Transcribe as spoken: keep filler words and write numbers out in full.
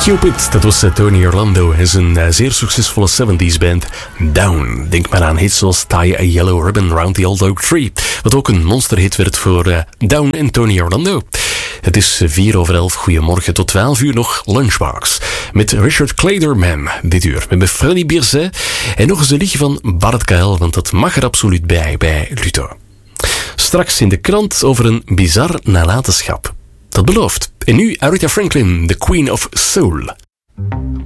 Cupid, dat was Tony Orlando en zijn uh, zeer succesvolle seventies band Down. Denk maar aan hits zoals Tie a Yellow Ribbon Round the Old Oak Tree, wat ook een monsterhit werd voor uh, Down en Tony Orlando. Het is vier over elf, goedemorgen, tot twaalf uur nog Lunchbox. Met Richard Clayderman dit uur, met Freddy Birzet en nog eens een liedje van Bart K L, want dat mag er absoluut bij, bij Luto. Straks in de krant over een bizar nalatenschap. Dat belooft. En nu Aretha Franklin, the Queen of Soul.